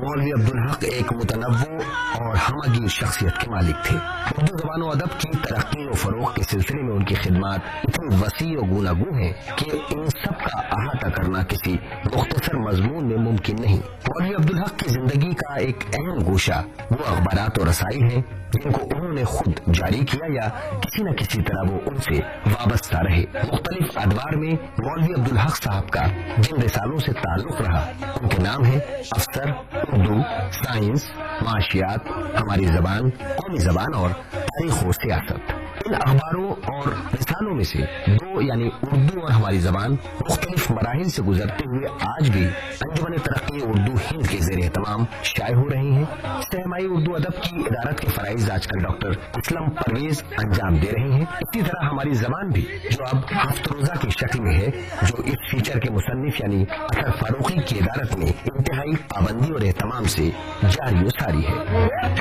मौलवी अब्दुल हक एक मुतनव्वो और हमगीर शख्सियत के मालिक थे। उर्दू ज़बान और अदब की तरक्की और फ़रोग़ के सिलसिले में उनकी खिदमात इतनी वसी और गूनागू हैं कि इन सब का अहाता करना किसी मुख्तसर मज़मून में मुमकिन नहीं। मौलवी अब्दुल हक की जिंदगी का एक अहम गोशा वो अखबारात और रसाइल हैं जिनको उन्होंने खुद जारी किया या किसी न किसी तरह वो उनसे वाबस्ता रहे। मुख्तलिफ अदवार में मौलवी अब्दुल हक साहब का जिन रिसालों से ताल्लुक रहा उनके नाम है अफसर, उर्दू, साइंस, माशियात, हमारी जबान, कौमी जबान और तारीख और सियासत। इन अखबारों और रिसालों में से दो यानी उर्दू और हमारी जबान मुख्तलिफ मराहिल से गुजरते हुए आज भी अंजुमन तरक्की उर्दू हिंद के ज़ेरे एहतमाम शाये हो रही हैं। सहमाई उर्दू अदब की इदारत के फराइज आजकल डॉक्टर असलम परवेज अंजाम दे रहे हैं। इसी तरह हमारी जबान भी जो अब हफ्त रोजा की शक्ल में है, जो इस फीचर के मुसन्निफ यानी अतर फारूकी की इदारत में इंतहाई पाबंदी और एहतमाम से जारी सारी है।